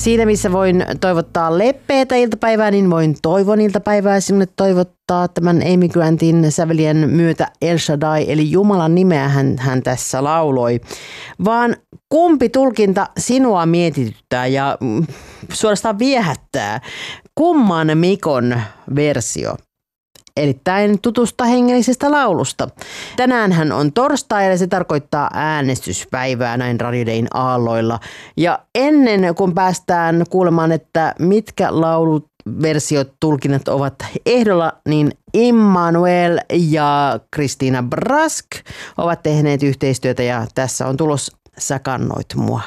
Siinä missä voin toivottaa leppeätä iltapäivää, niin voin toivon iltapäivää sinulle toivottaa tämän Amy Grantin sävelien myötä El Shaddai, eli Jumalan nimeä hän tässä lauloi. Vaan kumpi tulkinta sinua mietityttää ja suorastaan viehättää? Kumman Mikon versio? Erittäin tutusta hengellisestä laulusta. Tänäänhän on torstai ja se tarkoittaa äänestyspäivää näin Radio Dayn aalloilla. Ja ennen kuin päästään kuulemaan, että mitkä lauluversiot, tulkinnat ovat ehdolla, niin Immanuel ja Kristiina Brask ovat tehneet yhteistyötä ja tässä on tulos Sä kannoit mua.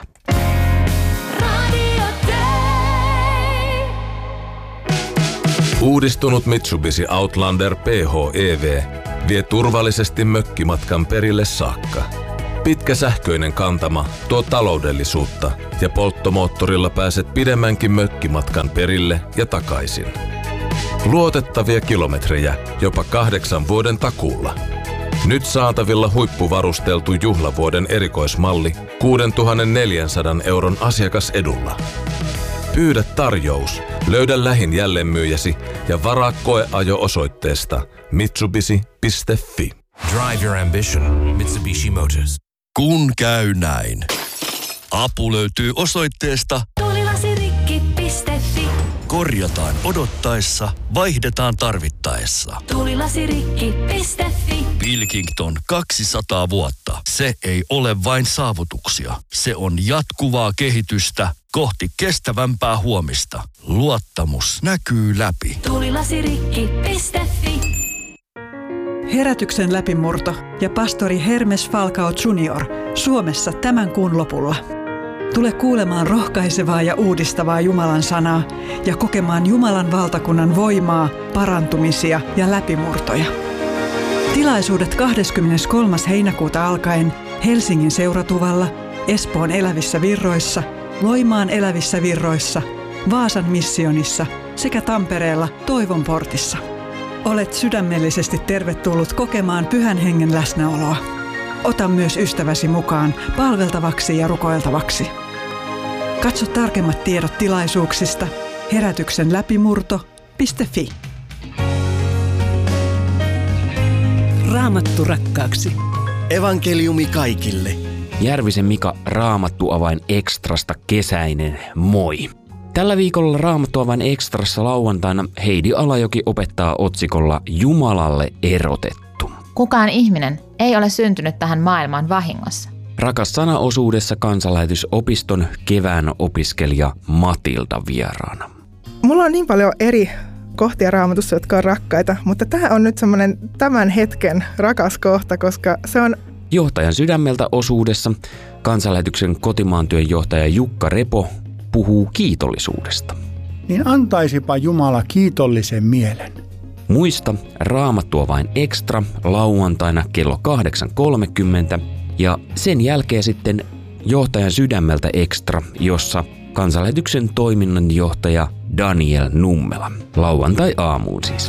Uudistunut Mitsubishi Outlander PHEV vie turvallisesti mökkimatkan perille saakka. Pitkä sähköinen kantama tuo taloudellisuutta ja polttomoottorilla pääset pidemmänkin mökkimatkan perille ja takaisin. Luotettavia kilometrejä jopa 8 vuoden takuulla. Nyt saatavilla huippuvarusteltu juhlavuoden erikoismalli 6,400 € asiakasedulla. Pyydä tarjous, löydä lähin jälleenmyyjäsi ja varaa koeajo osoitteesta mitsubishi.fi. Drive your ambition, Mitsubishi Motors. Kun käy näin. Apu löytyy osoitteesta tulilasirikki.fi. Korjataan odottaessa, vaihdetaan tarvittaessa. Tulilasirikki.fi. Pilkington 200 vuotta. Se ei ole vain saavutuksia. Se on jatkuvaa kehitystä kohti kestävämpää huomista. Luottamus näkyy läpi. Tulilasirikki.fi. Herätyksen läpimurto ja pastori Hermes Falcao Jr. Suomessa tämän kuun lopulla. Tule kuulemaan rohkaisevaa ja uudistavaa Jumalan sanaa ja kokemaan Jumalan valtakunnan voimaa, parantumisia ja läpimurtoja. Tilaisuudet 23. heinäkuuta alkaen Helsingin Seuratuvalla, Espoon Elävissä Virroissa, Loimaan Elävissä Virroissa, Vaasan missionissa sekä Tampereella Toivon portissa. Olet sydämellisesti tervetullut kokemaan Pyhän Hengen läsnäoloa. Ota myös ystäväsi mukaan palveltavaksi ja rukoiltavaksi. Katso tarkemmat tiedot tilaisuuksista herätyksenläpimurto.fi. Raamattu rakkaaksi. Evankeliumi kaikille. Järvisen Mika Raamattuavain Ekstrasta kesäinen moi. Tällä viikolla Raamattuavain Ekstrassa lauantaina Heidi Alajoki opettaa otsikolla Jumalalle erotettu. Kukaan ihminen ei ole syntynyt tähän maailmaan vahingossa. Rakas sana-osuudessa Kansanlähetysopiston kevään opiskelija Matilda vieraana. Mulla on niin paljon eri kohtia Raamatussa, jotka on rakkaita, mutta tämä on nyt semmoinen tämän hetken rakas kohta, koska se on Johtajan sydämeltä osuudessa Kansanlähetyksen kotimaantyön johtaja Jukka Repo puhuu kiitollisuudesta. Niin antaisipa Jumala kiitollisen mielen. Muista Raamattuavain Ekstra lauantaina kello 8.30 ja sen jälkeen sitten Johtajan sydämeltä Ekstra, jossa Kansanlähetyksen toiminnanjohtaja Daniel Nummela. Lauantai-aamuun siis.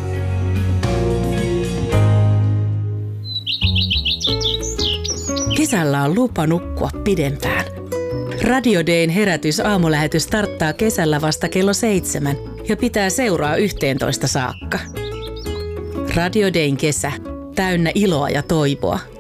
Kesällä on lupa nukkua pidempään. Radio Dayn herätys-aamulähetys starttaa kesällä vasta kello 7 ja pitää seuraa 11 saakka. Radio Dayn kesä, täynnä iloa ja toivoa.